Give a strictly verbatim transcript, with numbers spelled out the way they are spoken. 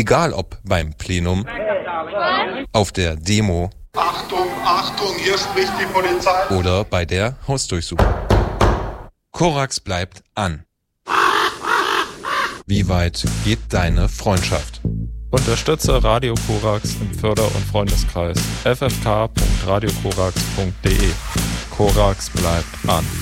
Egal ob beim Plenum, auf der Demo, Achtung, Achtung, hier spricht die Polizei, oder bei der Hausdurchsuchung. Korax bleibt an. Wie weit geht deine Freundschaft? Unterstütze Radio Korax im Förder- und Freundeskreis f f k punkt radio korax punkt d e. Korax bleibt an.